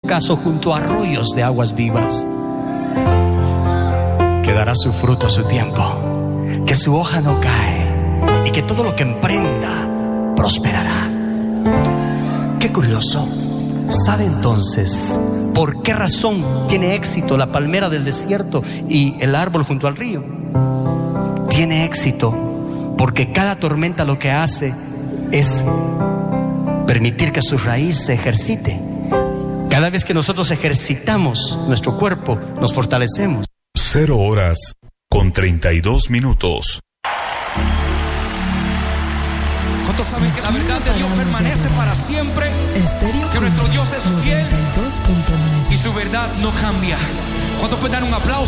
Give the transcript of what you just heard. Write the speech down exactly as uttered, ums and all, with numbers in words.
ocaso junto a arroyos de aguas vivas. Que dará su fruto a su tiempo, que su hoja no cae y que todo lo que emprenda prosperará. Qué curioso. ¿Sabe entonces por qué razón tiene éxito la palmera del desierto y el árbol junto al río? Tiene éxito porque cada tormenta lo que hace es permitir que su raíz se ejercite. Cada vez que nosotros ejercitamos nuestro cuerpo, nos fortalecemos. Cero horas con treinta y dos minutos. ¿Cuántos saben que la verdad de Dios permanece para siempre? Que nuestro Dios es fiel y su verdad no cambia. ¿Cuántos pueden dar un aplauso?